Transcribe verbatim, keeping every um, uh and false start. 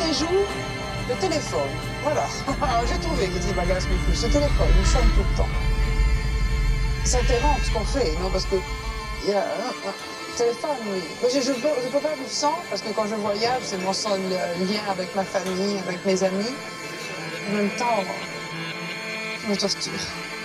les jours, le téléphone. Voilà. J'ai trouvé que ce qui m'agace le plus, le téléphone, il sonne tout le temps. Ça interrompt ce qu'on fait, non? Parce que il y a un, un téléphone, oui. Moi, je ne peux, je peux pas vivre sans, parce que quand je voyage, c'est mon seul lien avec ma famille, avec mes amis. En même temps, je me torture.